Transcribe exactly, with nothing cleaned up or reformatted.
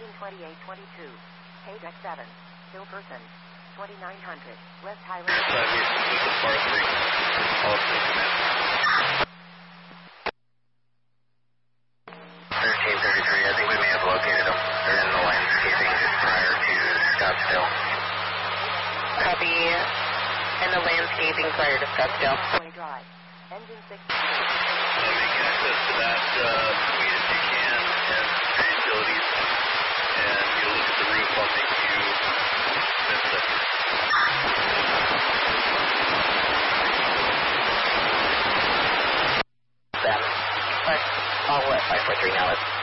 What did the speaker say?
twenty-eight twenty-two. K deck seven. Still person. twenty-nine hundred. West Highland. Five years with the par three. All three command. thirteen thirty-three, I think we may have located them. They're in the landscaping just prior to Scottsdale. Copy. And the landscaping prior to Scottsdale. Drive. Engine six. So make access to that uh, suite if you can, and your utilities, and you'll look at the roof. I'll make you miss it. Them. But I'll let five four three now.